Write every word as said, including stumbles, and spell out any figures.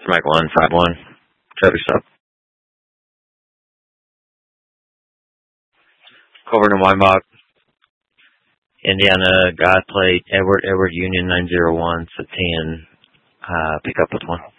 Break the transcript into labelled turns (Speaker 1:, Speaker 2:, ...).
Speaker 1: Mike one five one. Traffic stop. Covered in Weinbach, Indiana, God plate, Edward, Edward Union nine zero one, so ten, uh, pick up with one.